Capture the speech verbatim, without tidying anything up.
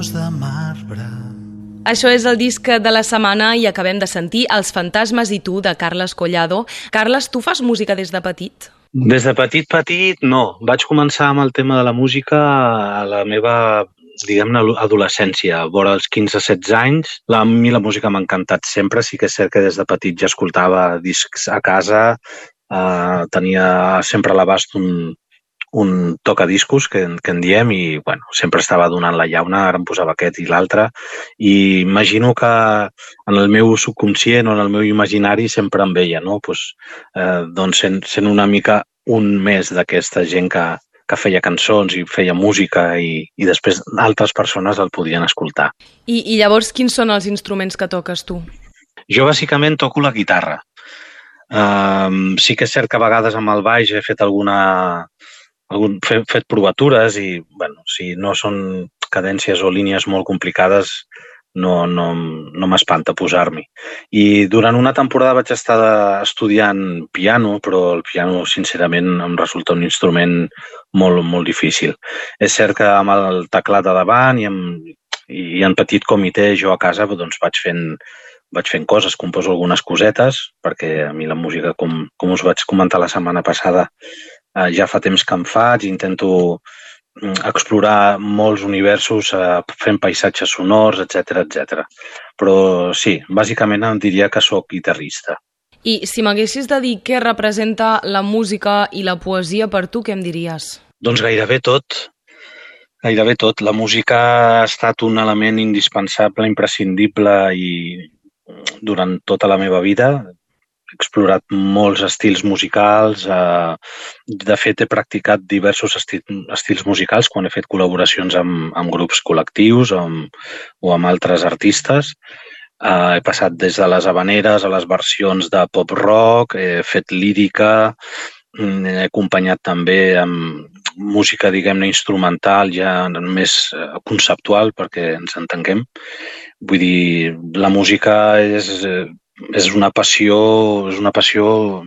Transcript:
de marbre. Això és el disc de la setmana i acabem de sentir Els fantasmes i tu, de Carles Collado. Carles, tu fas música des de petit? Des de petit, petit, no. Vaig començar amb el tema de la música a la meva, diguem-ne, adolescència. Vora els quinze setze anys, la, a mi la música m'ha encantat sempre. Sí que és cert que des de petit ja escoltava discs a casa, eh, tenia sempre a l'abast un, un tocadiscos, que, que en diem, i bueno, sempre estava donant la llauna, ara em posava aquest i l'altre, i imagino que en el meu subconscient o en el meu imaginari sempre em veia, no? Pues, eh, doncs sent, sent una mica un més d'aquesta gent que, que feia cançons i feia música i, i després altres persones el podien escoltar. I, I llavors quins són els instruments que toques tu? Jo bàsicament toco la guitarra. Um, sí que és cert que a vegades amb el baix he fet alguna... Algun, fet, fet provatures i, bueno, si no són cadències o línies molt complicades, no, no, no m'espanta posar-m'hi. I durant una temporada vaig estar estudiant piano, però el piano, sincerament, em resulta un instrument molt, molt difícil. És cert que amb el teclat a davant i, amb, i en petit comitè jo a casa doncs, vaig fent vaig fent coses, composo algunes cosetes, perquè a mi la música, com, com us vaig comentar la setmana passada, eh, ja fa temps que em faig, intento explorar molts universos eh, fent paisatges sonors, etcètera, etcètera. Però sí, bàsicament em diria que sóc guitarrista. I si m'haguessis de dir què representa la música i la poesia per tu, què em diries? Doncs gairebé tot. Gairebé tot. La música ha estat un element indispensable, imprescindible i durant tota la meva vida. He explorat molts estils musicals. Eh, de fet, he practicat diversos esti estils musicals quan he fet col·laboracions amb, amb grups col·lectius o amb, o amb altres artistes. Eh, he passat des de les habaneres a les versions de pop-rock, he fet lírica, he acompanyat també amb música, diguem-ne, instrumental, ja més conceptual, perquè ens entenguem. Vull dir, la música és, és una passió, és una passió